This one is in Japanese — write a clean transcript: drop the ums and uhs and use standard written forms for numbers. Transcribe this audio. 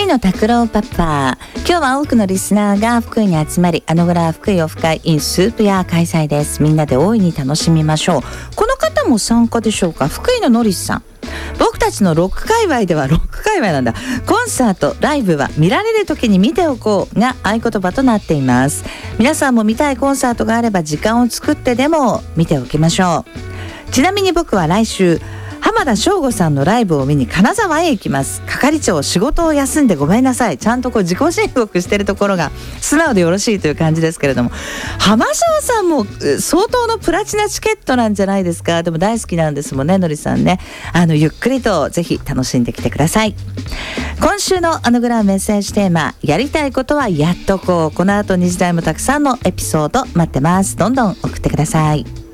の拓郎パパ、今日は多くのリスナーが福井に集まり、アノグラ福井オフ会 in スープ屋開催です。みんなで大いに楽しみましょう。この方も参加でしょうか。福井のノリスさん、僕たちのロック界隈ではロック界隈なんだ、コンサートライブは見られる時に見ておこうが合言葉となっています。皆さんも見たいコンサートがあれば時間を作ってでも見ておきましょう。ちなみに僕は来週浜田省吾さんのライブを見に金沢へ行きます。係長、仕事を休んでごめんなさい。ちゃんと自己申告してるところが素直でよろしいという感じですけれども、浜省さんも相当のプラチナチケットなんじゃないですか。でも大好きなんですもんね、のりさんね。ゆっくりとぜひ楽しんできてください。今週のアノグラメッセージテーマ、やりたいことはやっとこう。この後2時台もたくさんのエピソード待ってます。どんどん送ってください。